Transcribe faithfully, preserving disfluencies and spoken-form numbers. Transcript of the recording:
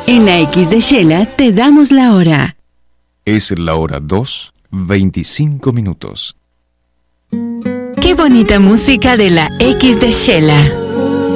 En la X de Shela te damos la hora. Es la hora dos, veinticinco minutos. Qué bonita música de la X de Shela.